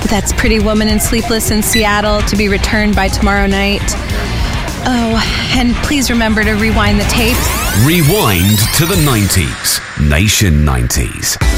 That's Pretty Woman and Sleepless in Seattle, to be returned by tomorrow night. Oh, and please remember to rewind the tapes. Rewind to the 90s. Nation 90s.